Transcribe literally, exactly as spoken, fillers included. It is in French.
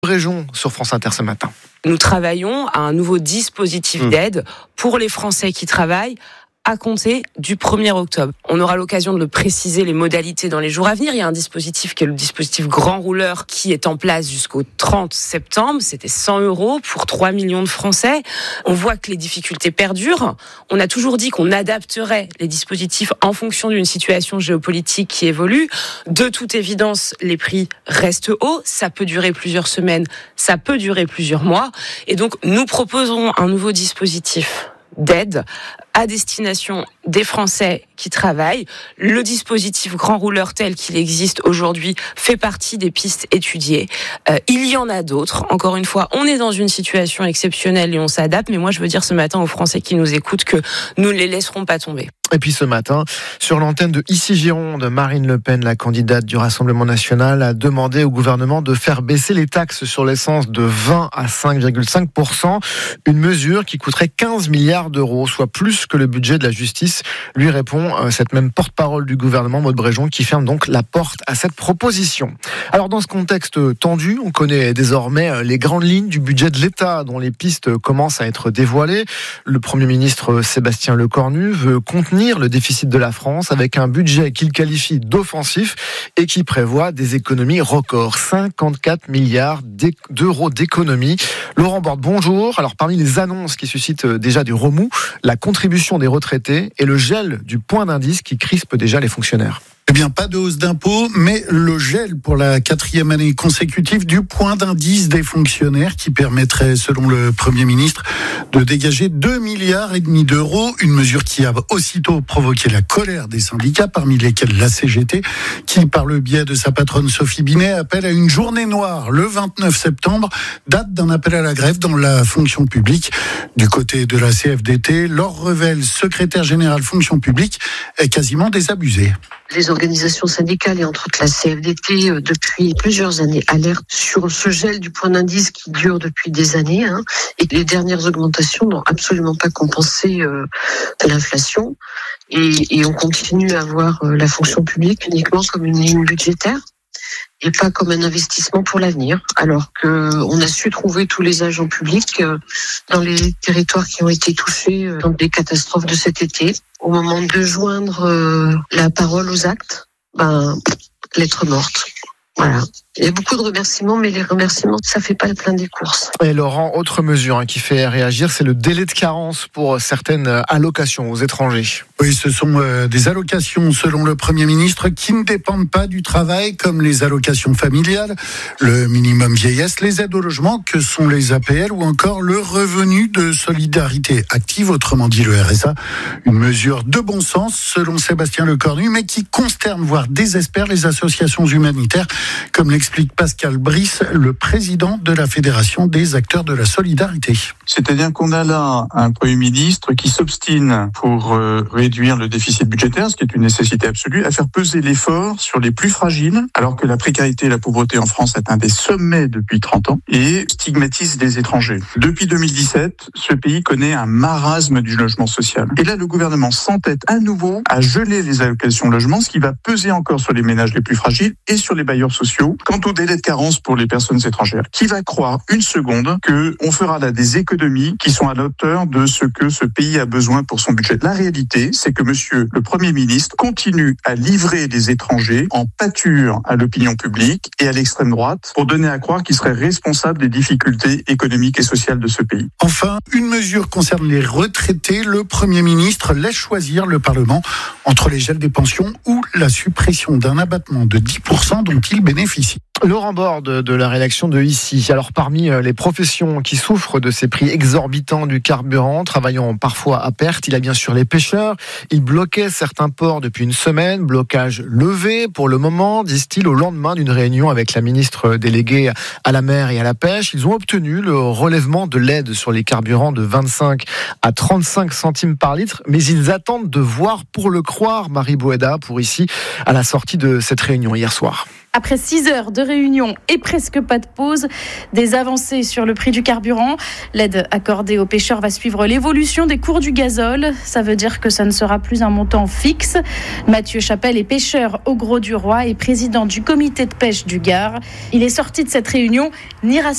Bréjon sur France Inter ce matin. Nous travaillons à un nouveau dispositif d'aide pour les Français qui travaillent à compter du premier octobre. On aura l'occasion de le préciser, les modalités dans les jours à venir. Il y a un dispositif qui est le dispositif Grand Rouleur qui est en place jusqu'au trente septembre. C'était cent euros pour trois millions de Français. On voit que les difficultés perdurent. On a toujours dit qu'on adapterait les dispositifs en fonction d'une situation géopolitique qui évolue. De toute évidence, les prix restent hauts. Ça peut durer plusieurs semaines, ça peut durer plusieurs mois. Et donc, nous proposerons un nouveau dispositif d'aide à destination des Français qui travaillent. Le dispositif Grand Rouleur tel qu'il existe aujourd'hui fait partie des pistes étudiées. Euh, il y en a d'autres. Encore une fois, on est dans une situation exceptionnelle et on s'adapte. Mais moi, je veux dire ce matin aux Français qui nous écoutent que nous ne les laisserons pas tomber. Et puis ce matin, sur l'antenne de Ici Gironde, Marine Le Pen, la candidate du Rassemblement national, a demandé au gouvernement de faire baisser les taxes sur l'essence de vingt à cinq virgule cinq pour cent. Une mesure qui coûterait quinze milliards d'euros, soit plus que le budget de la justice. Lui répond euh, cette même porte-parole du gouvernement, Maud Bréjon, qui ferme donc la porte à cette proposition. Alors dans ce contexte tendu, on connaît désormais les grandes lignes du budget de l'État, dont les pistes commencent à être dévoilées. Le Premier ministre Sébastien Lecornu veut contenir le déficit de la France avec un budget qu'il qualifie d'offensif et qui prévoit des économies records, cinquante-quatre milliards d'euros d'économies. Laurent Borde, bonjour. Alors parmi les annonces qui suscitent déjà du remous, la contribution des retraités et le gel du point d'indice qui crispe déjà les fonctionnaires. Eh bien, pas de hausse d'impôts, mais le gel pour la quatrième année consécutive du point d'indice des fonctionnaires qui permettrait, selon le Premier ministre, de dégager deux milliards et demi d'euros. Une mesure qui a aussitôt provoqué la colère des syndicats, parmi lesquels la C G T, qui, par le biais de sa patronne Sophie Binet, appelle à une journée noire le vingt-neuf septembre, date d'un appel à la grève dans la fonction publique. Du côté de la C F D T, Laure Revel, secrétaire générale fonction publique, est quasiment désabusée. Les organisations syndicales et entre autres la C F D T euh, depuis plusieurs années alertent sur ce gel du point d'indice qui dure depuis des années hein, et les dernières augmentations n'ont absolument pas compensé euh, l'inflation et, et on continue à voir euh, la fonction publique uniquement comme une ligne budgétaire et pas comme un investissement pour l'avenir, alors qu'on a su trouver tous les agents publics euh, dans les territoires qui ont été touchés euh, dans des catastrophes de cet été. Au moment de joindre euh, la parole aux actes, ben, lettre morte. Voilà. Il y a beaucoup de remerciements, mais les remerciements, ça fait pas le plein des courses. Et Laurent, autre mesure hein, qui fait réagir, c'est le délai de carence pour certaines allocations aux étrangers. Oui, ce sont euh, des allocations, selon le Premier ministre, qui ne dépendent pas du travail, comme les allocations familiales, le minimum vieillesse, les aides au logement, que sont les A P L, ou encore le revenu de solidarité active, autrement dit le R S A. Une mesure de bon sens, selon Sébastien Lecornu, mais qui consterne, voire désespère les associations humanitaires, comme l'explique Pascal Brice, le président de la Fédération des acteurs de la solidarité. C'est-à-dire qu'on a là un Premier ministre qui s'obstine pour euh, réduire le déficit budgétaire, ce qui est une nécessité absolue, à faire peser l'effort sur les plus fragiles, alors que la précarité et la pauvreté en France atteint des sommets depuis trente ans, et stigmatise les étrangers. Depuis deux mille dix-sept, ce pays connaît un marasme du logement social. Et là, le gouvernement s'entête à nouveau à geler les allocations logement, ce qui va peser encore sur les ménages les plus fragiles et sur les bailleurs sociaux. Quant au délai de carence pour les personnes étrangères, qui va croire une seconde qu'on fera là des économies qui sont à la hauteur de ce que ce pays a besoin pour son budget. La réalité, c'est que monsieur le Premier ministre continue à livrer des étrangers en pâture à l'opinion publique et à l'extrême droite pour donner à croire qu'il serait responsable des difficultés économiques et sociales de ce pays. Enfin, une mesure concerne les retraités. Le Premier ministre laisse choisir le Parlement entre les gels des pensions ou la suppression d'un abattement de dix pour cent dont il bénéficie. Laurent Borde de la rédaction de Ici. Alors parmi les professions qui souffrent de ces prix exorbitants du carburant, travaillant parfois à perte, il y a bien sûr les pêcheurs. Ils bloquaient certains ports depuis une semaine, blocage levé pour le moment, disent-ils, au lendemain d'une réunion avec la ministre déléguée à la mer et à la pêche. Ils ont obtenu le relèvement de l'aide sur les carburants de vingt-cinq à trente-cinq centimes par litre, mais ils attendent de voir pour le croire, Marie Boeda, pour Ici, à la sortie de cette réunion hier soir. Après six heures de réunion et presque pas de pause, des avancées sur le prix du carburant. L'aide accordée aux pêcheurs va suivre l'évolution des cours du gazole. Ça veut dire que ça ne sera plus un montant fixe. Mathieu Chapelle est pêcheur au Gros du Roi et président du comité de pêche du Gard. Il est sorti de cette réunion ni rassuré